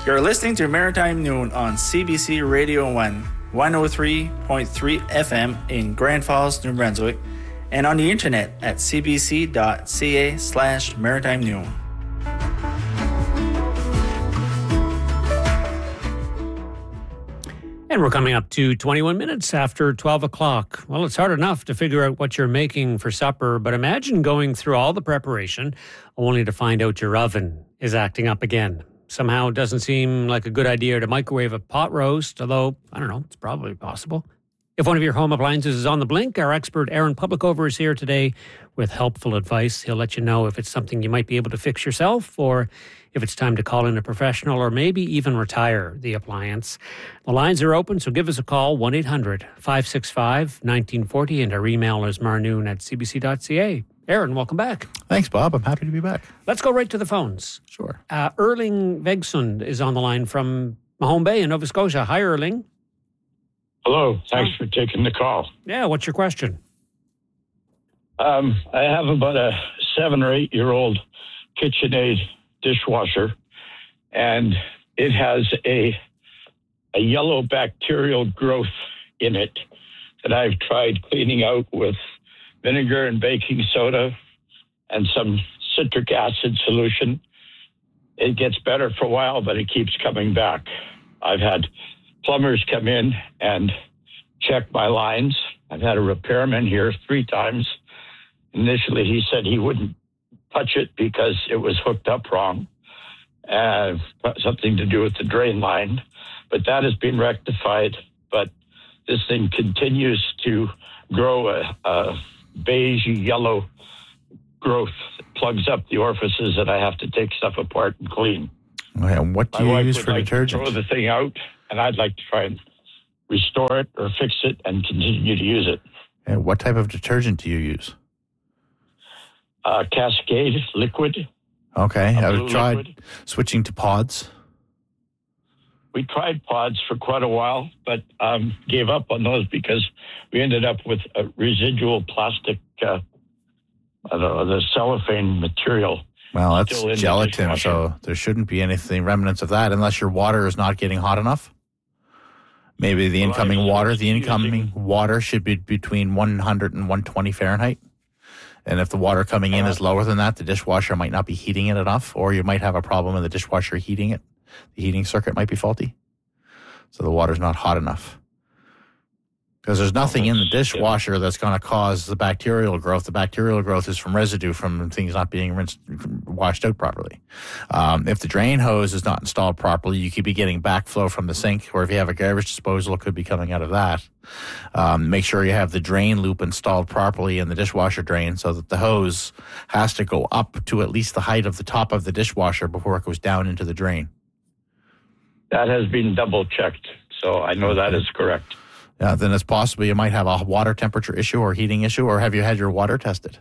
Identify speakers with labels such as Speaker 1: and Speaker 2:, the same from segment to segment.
Speaker 1: You're listening to Maritime Noon on CBC Radio 1, 103.3 FM in Grand Falls, New Brunswick, and on the internet at cbc.ca/Maritime Noon.
Speaker 2: And we're coming up to 21 minutes after 12 o'clock. Well, it's hard enough to figure out what you're making for supper, but imagine going through all the preparation only to find out your oven is acting up again. Somehow it doesn't seem like a good idea to microwave a pot roast, although, I don't know, it's probably possible. If one of your home appliances is on the blink, our expert Aaron Publicover is here today with helpful advice. He'll let you know if it's something you might be able to fix yourself or if it's time to call in a professional or maybe even retire the appliance. The lines are open, so give us a call, 1-800-565-1940, and our email is marnoon@cbc.ca. Aaron, welcome back.
Speaker 3: Thanks, Bob. I'm happy to be back.
Speaker 2: Let's go right to the phones.
Speaker 3: Sure.
Speaker 2: Erling Vegsund is on the line from Mahone Bay in Nova Scotia. Hi, Erling.
Speaker 4: Hello. Thanks for taking the call.
Speaker 2: Yeah, what's your question?
Speaker 4: I have about a 7 or 8 year old KitchenAid dishwasher, and it has a yellow bacterial growth in it that I've tried cleaning out with vinegar and baking soda and some citric acid solution. It gets better for a while, but it keeps coming back. I've had plumbers come in and check my lines. I've had a repairman here 3 times. Initially, he said he wouldn't touch it because it was hooked up wrong, something to do with the drain line. But that has been rectified. But this thing continues to grow a beige yellow growth that plugs up the orifices, and I have to take stuff apart and clean.
Speaker 3: Okay, and what do you use for detergent?
Speaker 4: Throw the thing out, and I'd like to try and restore it or fix it and continue to use it.
Speaker 3: And what type of detergent do you use?
Speaker 4: Cascade liquid.
Speaker 3: Okay, I've tried
Speaker 4: liquid.
Speaker 3: Switching to pods.
Speaker 4: We tried pods for quite a while, but gave up on those because we ended up with a residual plastic, the cellophane material.
Speaker 3: Well, that's gelatin, so there shouldn't be anything remnants of that unless your water is not getting hot enough. Maybe the incoming water should be between 100 and 120 Fahrenheit. And if the water coming in is lower than that, the dishwasher might not be heating it enough, or you might have a problem in the dishwasher heating it. The heating circuit might be faulty. So the water's not hot enough. Because there's nothing in the dishwasher that's going to cause the bacterial growth. The bacterial growth is from residue from things not being washed out properly. If the drain hose is not installed properly, you could be getting backflow from the sink, or if you have a garbage disposal, it could be coming out of that. Make sure you have the drain loop installed properly in the dishwasher drain so that the hose has to go up to at least the height of the top of the dishwasher before it goes down into the drain.
Speaker 4: That has been double checked, so I know that is correct.
Speaker 3: Yeah, then it's possible you might have a water temperature issue or heating issue, or have you had your water tested?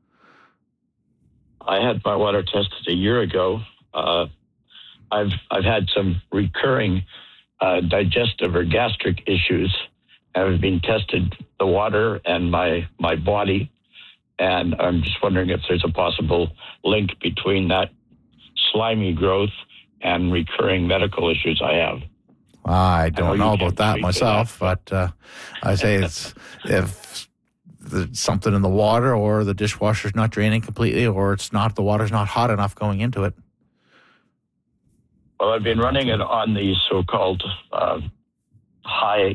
Speaker 4: I had my water tested a year ago. I've had some recurring digestive or gastric issues. I've been tested the water and my body, and I'm just wondering if there's a possible link between that slimy growth and recurring medical issues I have.
Speaker 3: I don't know about that myself, but I say it's if there's something in the water or the dishwasher's not draining completely or the water's not hot enough going into it.
Speaker 4: Well, I've been running it on the so-called high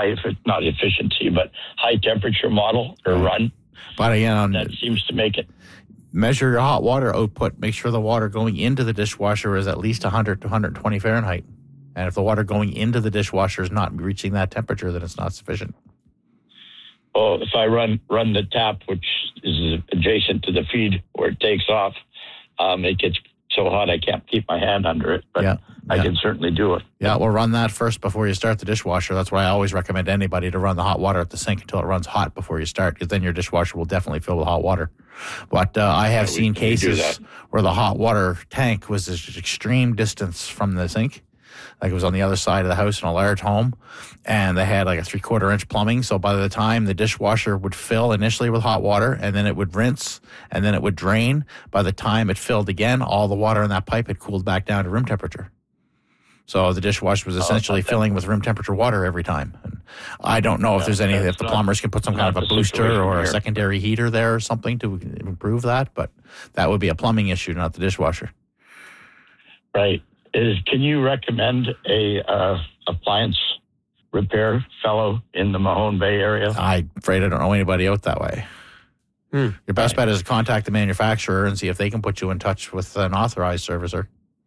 Speaker 4: temperature model or run.
Speaker 3: But again,
Speaker 4: that seems to make it.
Speaker 3: Measure your hot water output. Make sure the water going into the dishwasher is at least 100 to 120 Fahrenheit. And if the water going into the dishwasher is not reaching that temperature, then it's not sufficient.
Speaker 4: Well, if I run the tap, which is adjacent to the feed where it takes off, it gets so hot I can't keep my hand under it. But I can certainly do it.
Speaker 3: Yeah, well, run that first before you start the dishwasher. That's why I always recommend anybody to run the hot water at the sink until it runs hot before you start, because then your dishwasher will definitely fill with hot water. But I have seen cases where the hot water tank was at extreme distance from the sink. Like it was on the other side of the house in a large home, and they had like a 3/4 inch plumbing. So by the time the dishwasher would fill initially with hot water, and then it would rinse, and then it would drain, by the time it filled again, all the water in that pipe had cooled back down to room temperature. So the dishwasher was essentially filling with room temperature water every time. And I don't know if there's if the plumbers can put some kind of a booster or a secondary heater there or something to improve that, but that would be a plumbing issue, not the dishwasher.
Speaker 4: Right. Can you recommend a appliance repair fellow in the Mahone Bay area?
Speaker 3: I'm afraid I don't know anybody out that way. Your best bet is to contact the manufacturer and see if they can put you in touch with an authorized servicer.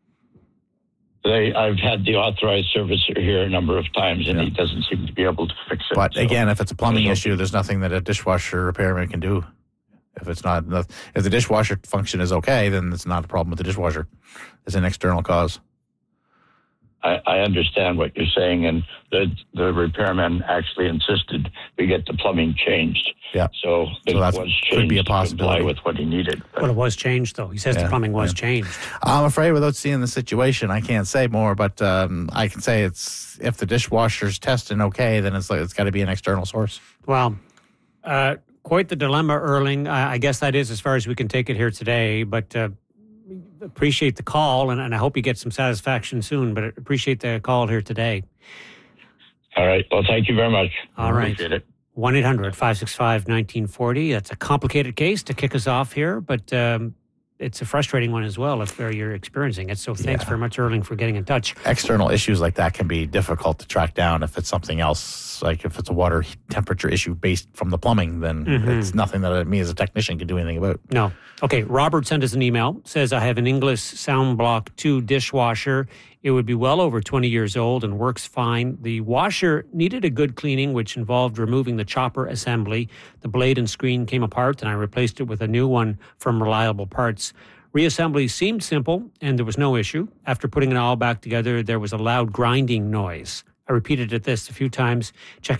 Speaker 4: I've had the authorized servicer here a number of times, and he doesn't seem to be able to fix it.
Speaker 3: But again, if it's a plumbing issue, there's nothing that a dishwasher repairman can do. If the dishwasher function is okay, then it's not a problem with the dishwasher. It's an external cause.
Speaker 4: I understand what you're saying, and the repairman actually insisted we get the plumbing changed.
Speaker 3: Yeah.
Speaker 4: So it was changed
Speaker 3: could be a possibility.
Speaker 4: to comply with what he needed.
Speaker 2: Well, it was changed, though. He says the plumbing was changed.
Speaker 3: I'm afraid without seeing the situation, I can't say more, but I can say if the dishwasher's testing okay, then it's got to be an external source.
Speaker 2: Well, quite the dilemma, Erling. I guess that is as far as we can take it here today, but appreciate the call, and I hope you get some satisfaction soon, but appreciate the call here today.
Speaker 4: All right. Well, thank you very much.
Speaker 2: All right.
Speaker 4: Appreciate it.
Speaker 2: 1-800-565-1940. That's a complicated case to kick us off here, but it's a frustrating one as well if you're experiencing it. So thanks very much, Erling, for getting in touch.
Speaker 3: External issues like that can be difficult to track down if it's something else, like if it's a water temperature issue based from the plumbing, then it's nothing that me as a technician can do anything about.
Speaker 2: No. Okay, Robert sent us an email, says, I have an Inglis SoundBlock 2 dishwasher. It would be well over 20 years old and works fine. The washer needed a good cleaning, which involved removing the chopper assembly. The blade and screen came apart, and I replaced it with a new one from Reliable Parts. Reassembly seemed simple, and there was no issue. After putting it all back together, there was a loud grinding noise. I repeated this a few times, checking